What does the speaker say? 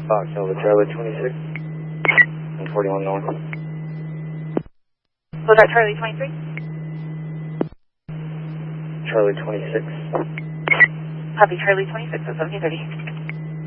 Fox Alpha Charlie 26 and 41 North. Was that Charlie 23? Charlie 26. Copy, Charlie 26 at 1730.